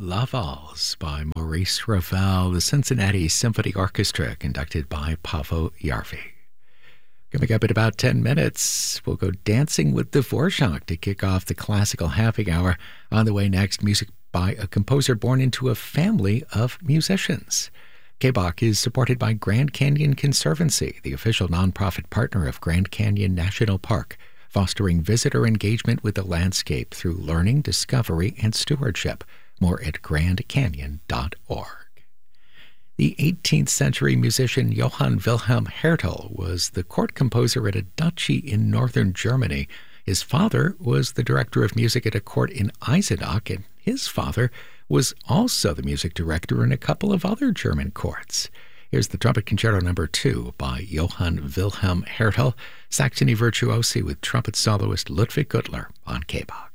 La Valse by Maurice Ravel, the Cincinnati Symphony Orchestra, conducted by Paavo Järvi. Coming up in about 10 minutes, we'll go dancing with Dvorak to kick off the classical happy hour. On the way next, music by a composer born into a family of musicians. KBOC is supported by Grand Canyon Conservancy, the official nonprofit partner of Grand Canyon National Park, fostering visitor engagement with the landscape through learning, discovery, and stewardship. More at grandcanyon.org. The 18th century musician Johann Wilhelm Hertel was the court composer at a duchy in northern Germany. His father was the director of music at a court in Eisenach, and his father was also the music director in a couple of other German courts. Here's the Trumpet Concerto No. 2 by Johann Wilhelm Hertel, Saxony Virtuosi with trumpet soloist Ludwig Gutler on KBOC.